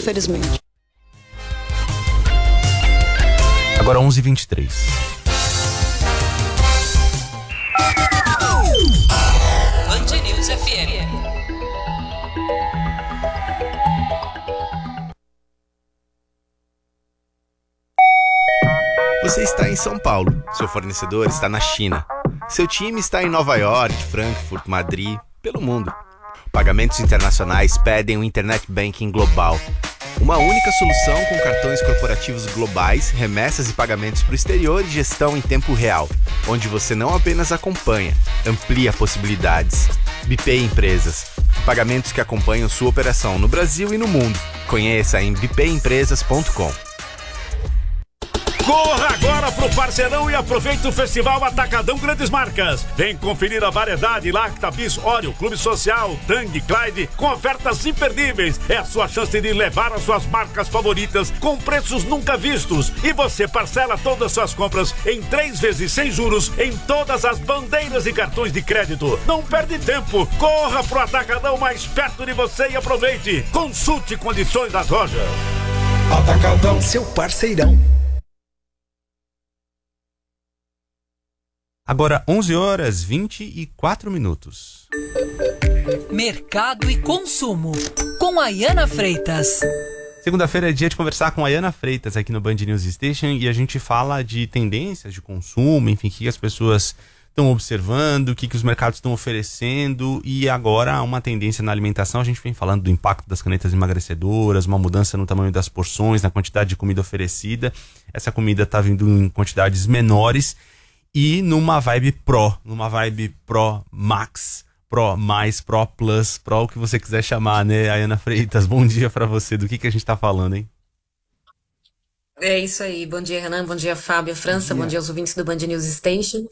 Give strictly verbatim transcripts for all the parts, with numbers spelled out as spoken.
infelizmente. Agora onze e vinte e três. Band News F M. Você está em São Paulo, seu fornecedor está na China, seu time está em Nova York, Frankfurt, Madrid, pelo mundo. Pagamentos internacionais pedem um Internet Banking global. Uma única solução com cartões corporativos globais, remessas e pagamentos para o exterior e gestão em tempo real, onde você não apenas acompanha, amplia possibilidades. BPay Empresas. Pagamentos que acompanham sua operação no Brasil e no mundo. Conheça em bpay empresas ponto com. Corra agora pro Parceirão e aproveite o Festival Atacadão Grandes Marcas. Vem conferir a variedade Lacta, Bis, Oreo, Clube Social, Tang, Clyde, com ofertas imperdíveis. É a sua chance de levar as suas marcas favoritas com preços nunca vistos. E você parcela todas as suas compras em três vezes sem juros em todas as bandeiras e cartões de crédito. Não perde tempo. Corra pro Atacadão mais perto de você e aproveite. Consulte condições das lojas. Atacadão, seu parceirão. Agora onze horas e vinte e quatro minutos. Mercado e consumo, com Ayana Freitas. Segunda-feira é dia de conversar com a Ayana Freitas aqui no Band News Station e a gente fala de tendências de consumo, enfim, o que as pessoas estão observando, o que, que os mercados estão oferecendo, e agora uma tendência na alimentação. A gente vem falando do impacto das canetas emagrecedoras, uma mudança no tamanho das porções, na quantidade de comida oferecida. Essa comida está vindo em quantidades menores e numa vibe Pro, numa vibe Pro Max, Pro Mais, Pro Plus, Pro o que você quiser chamar, né, Ayana Freitas? Bom dia para você. Do que, que a gente está falando, hein? É isso aí, bom dia Renan, bom dia Fábio, França, bom dia, bom dia aos ouvintes do Band News Station.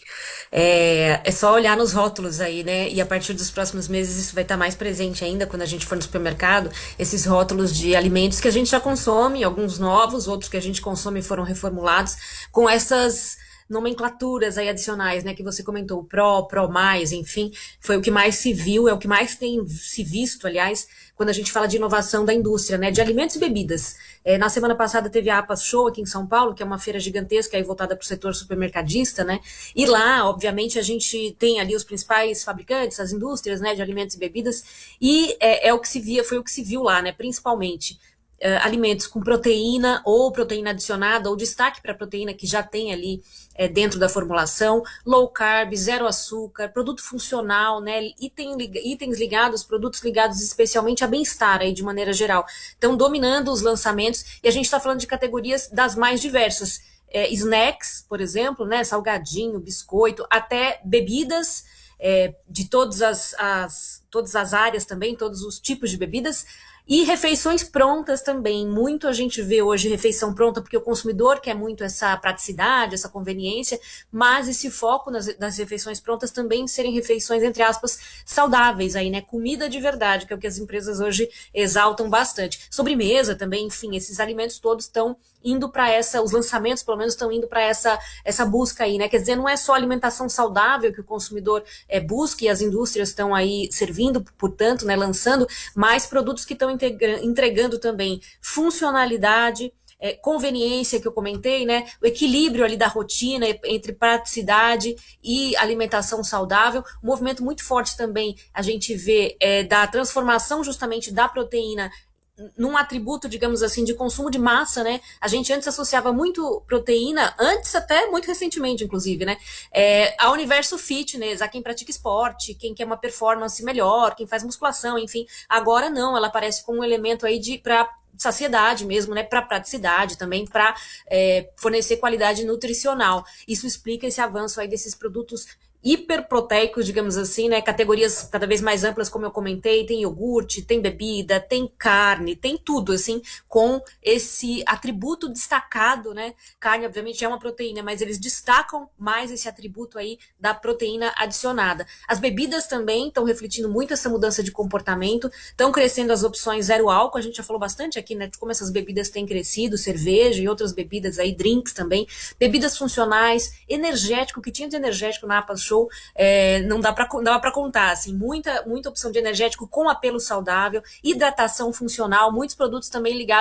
É, é só olhar nos rótulos aí, né, e a partir dos próximos meses isso vai estar mais presente ainda quando a gente for no supermercado, esses rótulos de alimentos que a gente já consome, alguns novos, outros que a gente consome foram reformulados, com essas nomenclaturas aí adicionais, né, que você comentou, o Pro, Pro Mais, enfim, foi o que mais se viu, é o que mais tem se visto, aliás, quando a gente fala de inovação da indústria, né, de alimentos e bebidas. É, na semana passada teve a APAS Show aqui em São Paulo, que é uma feira gigantesca aí voltada para o setor supermercadista, né, e lá, obviamente, a gente tem ali os principais fabricantes, as indústrias, né, de alimentos e bebidas, e é, é o que se via, foi o que se viu lá, né, principalmente. Uh, alimentos com proteína ou proteína adicionada, ou destaque para a proteína que já tem ali é, dentro da formulação, low carb, zero açúcar, produto funcional, né, item, itens ligados, produtos ligados especialmente a bem-estar aí de maneira geral. Então, dominando os lançamentos, e a gente está falando de categorias das mais diversas. É, snacks, por exemplo, né, salgadinho, biscoito, até bebidas é, de todas as, as, todas as áreas também, todos os tipos de bebidas. E refeições prontas também, muito a gente vê hoje refeição pronta porque o consumidor quer muito essa praticidade, essa conveniência, mas esse foco nas, nas refeições prontas também serem refeições, entre aspas, saudáveis aí, né, comida de verdade, que é o que as empresas hoje exaltam bastante. Sobremesa também, enfim, esses alimentos todos estão indo para essa, os lançamentos pelo menos estão indo para essa, essa busca aí, né, quer dizer, não é só alimentação saudável que o consumidor é, busca e as indústrias estão aí servindo, portanto, né, lançando, mas produtos que estão entregando também funcionalidade, é, conveniência que eu comentei, né, o equilíbrio ali da rotina entre praticidade e alimentação saudável. Um movimento muito forte também a gente vê é, da transformação justamente da proteína num atributo, digamos assim, de consumo de massa, né? A gente antes associava muito proteína, antes até muito recentemente, inclusive, né? É, ao universo fitness, a quem pratica esporte, quem quer uma performance melhor, quem faz musculação, enfim. Agora não, ela aparece como um elemento aí de para saciedade mesmo, né? Para praticidade também, para é, fornecer qualidade nutricional. Isso explica esse avanço aí desses produtos hiperproteicos, digamos assim, né, categorias cada vez mais amplas, como eu comentei, tem iogurte, tem bebida, tem carne, tem tudo, assim, com esse atributo destacado, né, carne, obviamente, é uma proteína, mas eles destacam mais esse atributo aí da proteína adicionada. As bebidas também estão refletindo muito essa mudança de comportamento, estão crescendo as opções zero álcool, a gente já falou bastante aqui, né, de como essas bebidas têm crescido, cerveja e outras bebidas aí, drinks também, bebidas funcionais, energético, que tinha de energético na APAS Show, É, não dá para não dá para contar, assim, muita, muita opção de energético com apelo saudável, hidratação funcional, muitos produtos também ligados